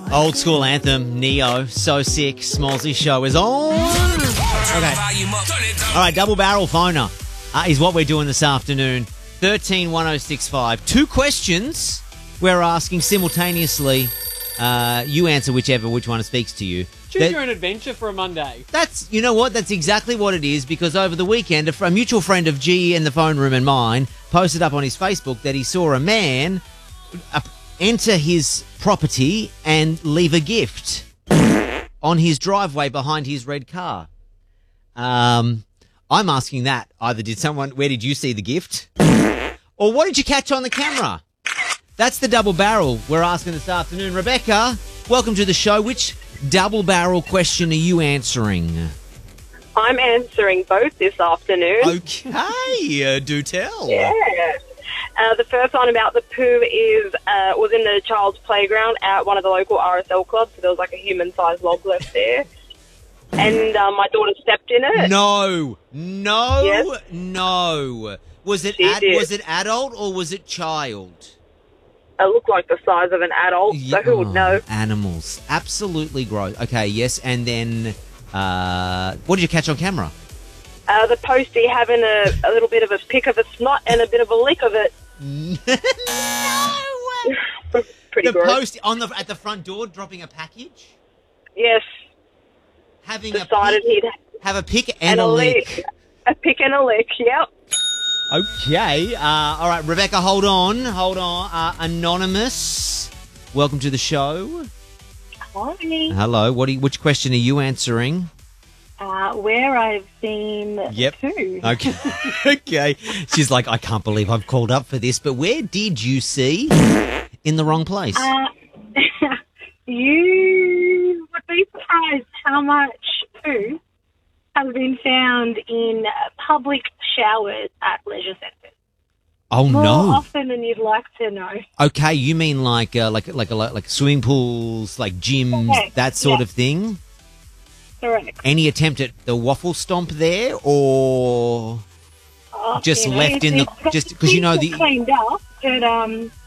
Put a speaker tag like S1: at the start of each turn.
S1: Old school anthem, Neo, So Sick, Smallsy Show is on. Okay. All right, double barrel phoner is what we're doing this afternoon. 131065. 2 questions we're asking simultaneously. You answer which one speaks to you.
S2: Choose your own adventure for a Monday.
S1: You know what? That's exactly what it is, because over the weekend, a mutual friend of G in the phone room and mine posted up on his Facebook that he saw a man enter his property and leave a gift on his driveway behind his red car. I'm asking that. Where did you see the gift? Or what did you catch on the camera? That's the double barrel we're asking this afternoon. Rebecca, welcome to the show. Which double barrel question are you answering?
S3: I'm answering both this afternoon.
S1: Okay, do tell.
S3: Yeah. The first one about the poo was in the child's playground at one of the local RSL clubs. So there was like a human-sized log left there. And my daughter stepped in it.
S1: No.
S3: Yes.
S1: No. Was it adult or was it child?
S3: It looked like the size of an adult, so who would know?
S1: Animals. Absolutely gross. Okay, yes, and then what did you catch on camera?
S3: The postie having a little bit of a pick of a snot and a bit of a lick of it.
S1: No!
S3: Pretty gross.
S1: The postie at the front door dropping a package?
S3: Yes.
S1: Decided he'd have a pick and a lick.
S3: A pick and a lick, yep.
S1: Okay. All right, Rebecca, hold on. Anonymous, welcome to the show.
S4: Hi.
S1: Hello. Which question are you answering?
S4: Where I've seen poo.
S1: Okay. Okay. She's like, I can't believe I've called up for this, but where did you see in the wrong place?
S4: You would be surprised how much poo has been found in public showers at leisure centres.
S1: Oh,
S4: More
S1: no.
S4: often than you'd like to know.
S1: Okay, you mean like swimming pools, like gyms, that sort of thing?
S4: Correct.
S1: Any attempt at the waffle stomp there, or just left in the just because
S4: cleaned up, but